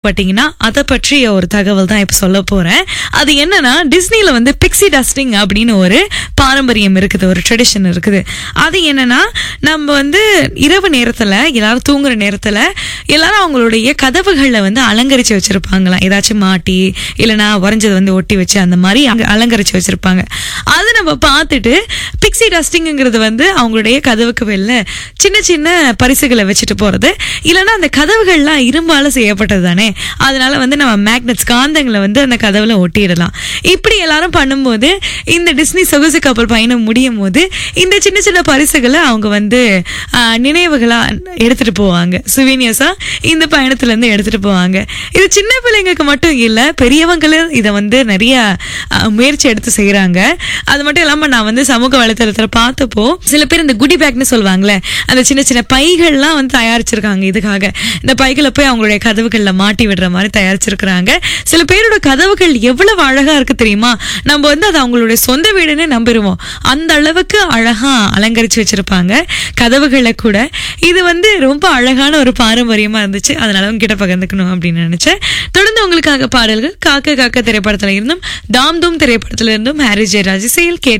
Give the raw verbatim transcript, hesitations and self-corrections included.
பாத்தீங்கன்னா அதை பற்றிய ஒரு தகவல் தான் இப்ப சொல்ல போறேன். அது என்னன்னா, டிஸ்னில வந்து பிக்ஸி டஸ்டிங் அப்படின்னு ஒரு பாரம்பரியம் இருக்குது, ஒரு ட்ரெடிஷன் இருக்குது. அது என்னன்னா, நம்ம வந்து இரவு நேரத்துல எல்லாரும் தூங்குற நேரத்துல எல்லாரும் அவங்களுடைய கதவுகள்ல வந்து அலங்கரிச்சு வச்சிருப்பாங்களாம். ஏதாச்சும் மாட்டி இல்லைன்னா வரைஞ்சது வந்து ஒட்டி வச்சு அந்த மாதிரி அங்க அலங்கரிச்சு வச்சிருப்பாங்க. அது நம்ம பார்த்துட்டு பிக்ஸி டஸ்டிங்கிறது வந்து அவங்களுடைய கதவுக்கு வெளில சின்ன சின்ன பரிசுகளை வச்சுட்டு போறது, இல்லைன்னா அந்த கதவுகள்லாம் இரும்பால செய்யப்பட்டது தானே, அதனால வந்து நம்ம மேக்னெட்ஸ் காந்தங்களை வந்து அந்த கதவுல ஒட்டிடலாம். இப்படி எல்லாரும் பண்ணும்போது இந்த டிஸ்னி சொகுசு கப்பல் பயணம் முடியும் போது இந்த சின்ன சின்ன பரிசுகளை அவங்க வந்து நினைவுகளா எடுத்துட்டு போவாங்க. சுவீனியர்ஸா இந்த பயணத்துல இருந்து எடுத்துட்டு போவாங்க. இது சின்ன பிள்ளைங்களுக்கு மட்டும் இல்ல, பெரியவங்களும் இதை வந்து நிறைய முயற்சி எடுத்து செய்யறாங்க. அது மட்டும் இல்லாம நான் வந்து சமூக வலைத்தளத்துல பார்த்தப்போ சில பேர் இந்த குடி பேக்னு சொல்லுவாங்களே, அந்த சின்ன சின்ன பைகள்லாம் வந்து தயாரிச்சிருக்காங்க. இதுக்காக இந்த பைகளை போய் அவங்களுடைய கதவுகள்ல மாட்டி விடுற மாதிரி தயாரிச்சிருக்கிறாங்க. சில பேரோட கதவுகள் எவ்வளவு அழகா இருக்கு தெரியுமா? நம்ம வந்து அது அவங்களுடைய சொந்த வீடுன்னு நம்பிடுவோம். அந்த அளவுக்கு அழகா அலங்கரிச்சு வச்சிருப்பாங்க கதவுகளை கூட. இது வந்து ரொம்ப அழகான ஒரு பாரம்பரியமா இருந்துச்சு. அதனால உங்ககிட்ட பகிர்ந்துக்கணும் அப்படின்னு நினைச்சேன். தொடர்ந்து உங்களுக்காக பாடல்கள் காக்க காக்க திரைப்படத்துல இருந்தும் தாம் தூம் திரைப்படத்துல இருந்தும் ஹாரிஸ் ஜெயராஜ் இசையில் கேட்டு